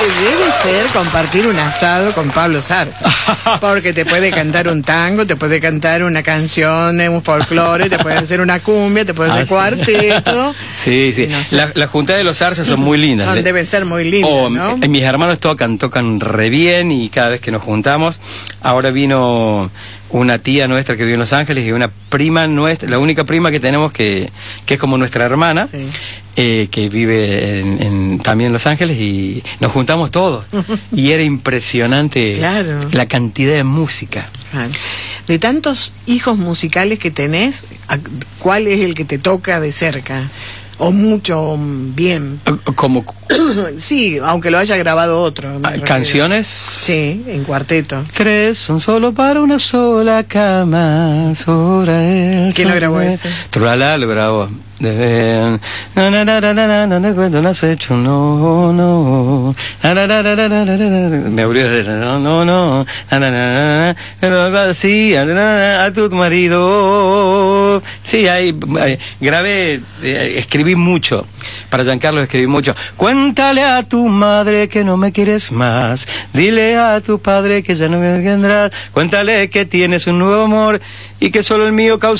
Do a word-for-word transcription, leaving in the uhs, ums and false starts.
que debe ser compartir un asado con Pablo Zarza. Porque te puede cantar un tango, te puede cantar una canción, un folclore, te puede hacer una cumbia, te puede hacer ah, cuarteto. Sí, sí. No sé. la, la junta de los Zarza son muy lindas. Son, deben ser muy lindas, oh, ¿no? Mis hermanos tocan, tocan re bien y cada vez que nos juntamos, ahora vino una tía nuestra que vive en Los Ángeles y una prima nuestra, la única prima que tenemos que, que es como nuestra hermana, sí. eh, que vive en, en, también en Los Ángeles, y nos juntamos todos. Y era impresionante, claro, la cantidad de música. Claro. De tantos hijos musicales que tenés, ¿cuál es el que te toca de cerca? O mucho bien. Como sí, aunque lo haya grabado otro. ¿Canciones? Sí, en cuarteto. Tres son solo para una sola cama sobre él. ¿Quién lo grabó ese? Trulala lo grabó. De... No, no, no, no, no, no, no, no, no has hecho, no, no. Me abrió, no, no, no, no, sí, a tu marido. Sí, ahí, ahí grabé, eh, escribí mucho. Para Giancarlo escribí mucho. Cuéntale a tu madre que no me quieres más. Dile a tu padre que ya no me tendrás. Cuéntale que tienes un nuevo amor y que solo el mío causa